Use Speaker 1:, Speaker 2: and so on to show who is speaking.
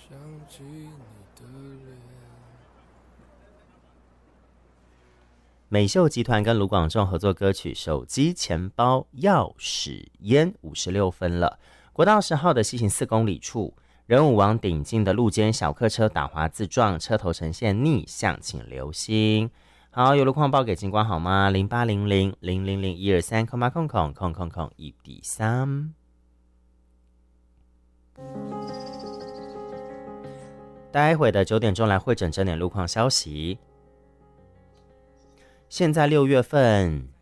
Speaker 1: 起你的脸。
Speaker 2: 美秀集团跟卢广仲合作歌曲《手机钱包钥匙烟》56分了。国道10号的西行4公里处，人武往顶进的路肩小客车打滑自撞，车头呈现逆向，请留心。好，有路况报给警官好吗？0800-000-123，1D3。待会的9点钟来汇整整点路况消息。现在6月份